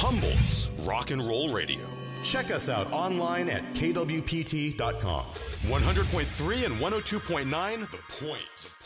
Humboldt's Rock and Roll Radio. Check us out online at kwpt.com. 100.3 and 102.9 The Point.